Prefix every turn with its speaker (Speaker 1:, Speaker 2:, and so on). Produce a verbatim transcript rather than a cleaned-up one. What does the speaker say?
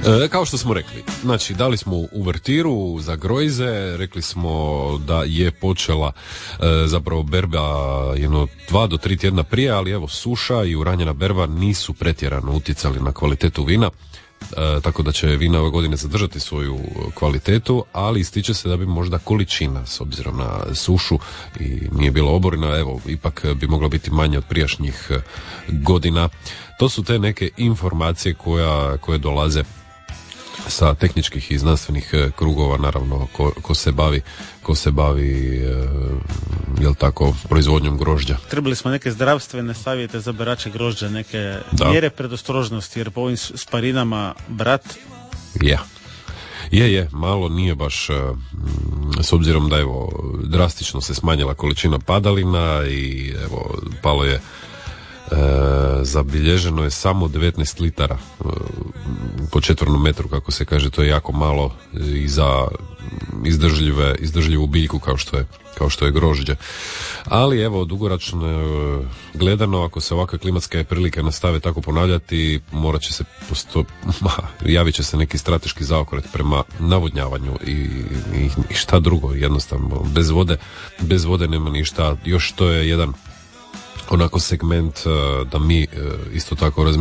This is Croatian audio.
Speaker 1: E, kao što smo rekli, znači dali smo uvertiru za grojze, rekli smo da je počela e, zapravo berba jedno dva do tri tjedna prije, ali evo suša i uranjena berba nisu pretjerano utjecali na kvalitetu vina. E, tako da će vina ove godine zadržati svoju kvalitetu, ali ističe se da bi možda količina s obzirom na sušu i nije bila oborina, evo ipak bi mogla biti manje od prijašnjih godina. To su te neke informacije koja, koje dolaze sa tehničkih i znanstvenih krugova, naravno ko, ko se bavi ko se bavi e, jel tako, proizvodnjom grožđa.
Speaker 2: Trebali smo neke zdravstvene savjete za berače grožđa, neke da. mjere predostrožnosti, jer po ovim sparinama brat
Speaker 1: je. Je, je, malo nije baš, s obzirom da evo drastično se smanjila količina padalina i evo palo je E, zabilježeno je samo devetnaest litara e, po četvrnom metru, kako se kaže, to je jako malo i za izdržljive, izdržljivu biljku kao što je, kao što je grožđe. Ali evo, dugoročno e, gledano, ako se ovakve klimatske prilike nastave tako ponavljati, morat će se posto, ma, javit će se neki strateški zaokret prema navodnjavanju i, i, i šta drugo, jednostavno bez vode, bez vode nema ništa. Još to je jedan onako segment uh, da mi uh, isto tako razmišljamo